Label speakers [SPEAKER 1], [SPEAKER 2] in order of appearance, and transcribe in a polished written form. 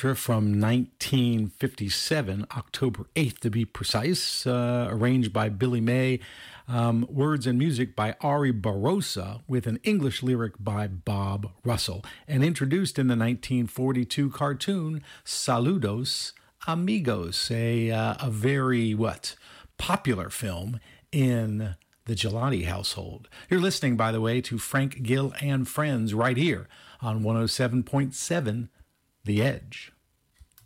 [SPEAKER 1] Orchestra from 1957, October 8th to be precise, arranged by Billy May, words and music by Ari Barrosa, with an English lyric by Bob Russell, and introduced in the 1942 cartoon Saludos Amigos, a very, popular film in the Gelati household. You're listening, by the way, to Frank Gill and Friends right here on 107.7 The Edge.